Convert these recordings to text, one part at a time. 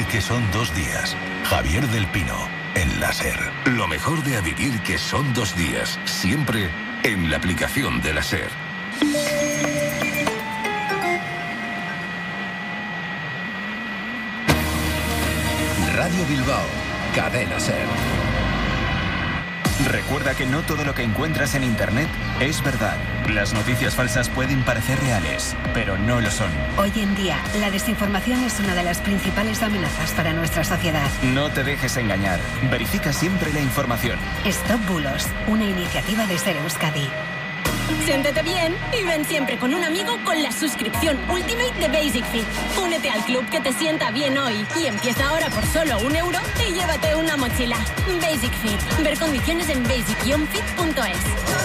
que son 2 días. Javier del Pino, en la SER. Lo mejor de adivir que son 2 días, siempre en la aplicación de la SER. Radio Bilbao, Cadena SER. Recuerda que no todo lo que encuentras en Internet es verdad. Las noticias falsas pueden parecer reales, pero no lo son. Hoy en día, la desinformación es una de las principales amenazas para nuestra sociedad. No te dejes engañar. Verifica siempre la información. Stop Bulos, una iniciativa de SER Euskadi. Siéntete bien y ven siempre con un amigo con la suscripción Ultimate de Basic Fit. Únete al club que te sienta bien hoy y empieza ahora por solo €1 y llévate una mochila. Basic Fit. Ver condiciones en basic-fit.es.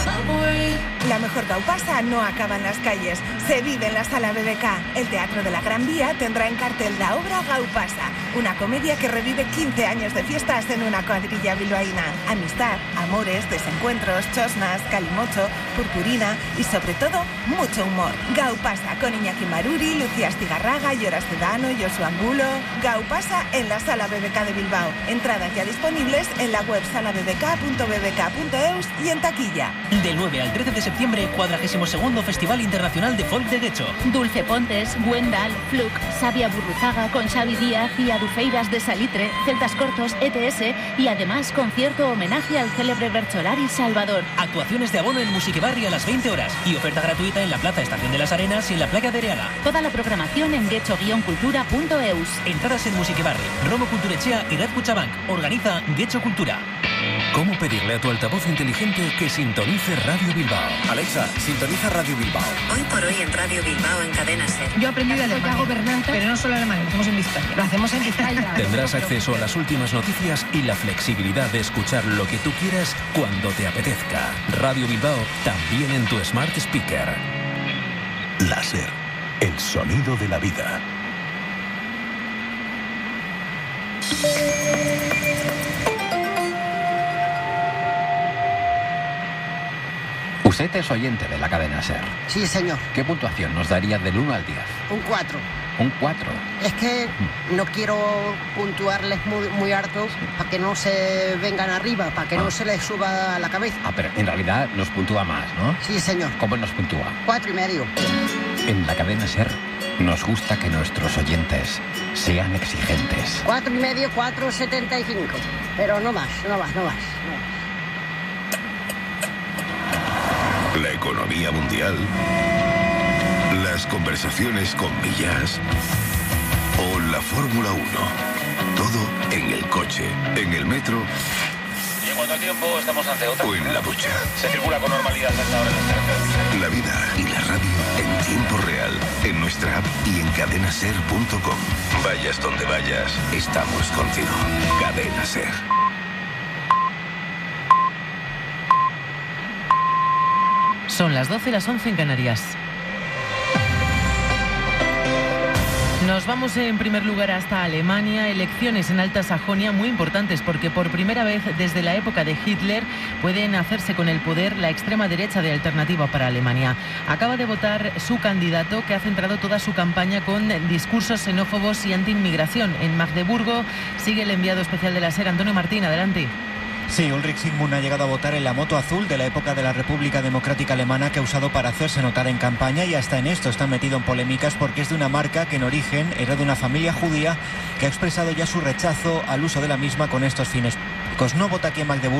La mejor gaupasa no acaba en las calles, se vive en la Sala BBK. El Teatro de la Gran Vía tendrá en cartel la obra Gaupasa, una comedia que revive 15 años de fiestas en una cuadrilla bilbaína. Amistad, amores, desencuentros, chosnas, calimocho, purpurina y sobre todo, mucho humor. Gaupasa con Iñaki Maruri, Lucía Astigarraga, Lloras Cedano, Josu Angulo. Gaupasa en la Sala BBK de Bilbao. Entradas ya disponibles en la web salabbk.bbk.eus y en taquilla. Del 9 al 13 de septiembre, 42º Festival Internacional de Folk de Guecho. Dulce Pontes, Gwendal, Fluke, Sabia Burruzaga con Xavi Díaz y Adufeiras de Salitre, Celtas Cortos, ETS y además concierto homenaje al célebre Bercholari Salvador. Actuaciones de abono en Musiquebarri a las 20 horas y oferta gratuita en la Plaza Estación de las Arenas y en la Playa de Areaga. Toda la programación en guecho-cultura.eus. Entradas en Musiquebarri, Romo Culturechea y Red Cuchabank. Organiza Guecho Cultura. ¿Cómo pedirle a tu altavoz inteligente que sintonice Radio Bilbao? Alexa, sintoniza Radio Bilbao. Hoy por hoy en Radio Bilbao en Cadena SER. Yo he aprendido alemán, pero no solo alemán, lo hacemos en Vizcaya. Lo hacemos en Vizcaya. Tendrás acceso a las últimas noticias y la flexibilidad de escuchar lo que tú quieras cuando te apetezca. Radio Bilbao también en tu Smart Speaker. La SER, el sonido de la vida. Usted es oyente de la cadena SER. Sí, señor. ¿Qué puntuación nos daría del 1 al 10? Un 4. Un 4. Es que no quiero puntuarles muy alto para que no se vengan arriba, para que no se les suba a la cabeza. Pero en realidad nos puntúa más, ¿no? Sí, señor. ¿Cómo nos puntúa? 4,5. En la cadena SER nos gusta que nuestros oyentes sean exigentes. 4,5, 4,75. Pero no más. La economía mundial, las conversaciones con Millás o la Fórmula 1. Todo en el coche, en el metro. Y en cuanto al tiempo, estamos ante otra. O en la ducha. Se circula con normalidad hasta ahora en las carreteras. La vida y la radio en tiempo real, en nuestra app y en cadenaser.com. Vayas donde vayas, estamos contigo. Cadena SER. Son las 12 y las 11 en Canarias. Nos vamos en primer lugar hasta Alemania. Elecciones en Alta Sajonia muy importantes porque por primera vez desde la época de Hitler pueden hacerse con el poder la extrema derecha de Alternativa para Alemania. Acaba de votar su candidato que ha centrado toda su campaña con discursos xenófobos y antiinmigración. En Magdeburgo sigue el enviado especial de la SER, Antonio Martín. Adelante. Sí, Ulrich Sigmund ha llegado a votar en la moto azul de la época de la República Democrática Alemana que ha usado para hacerse notar en campaña y hasta en esto está metido en polémicas porque es de una marca que en origen era de una familia judía que ha expresado ya su rechazo al uso de la misma con estos fines. No vota aquí en Magdeburgo